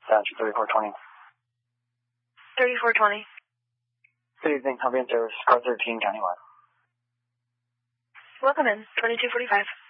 That's 3420. 3420. Good evening, Comprehensive Service, Car 13, Countywide. Welcome in, 2245.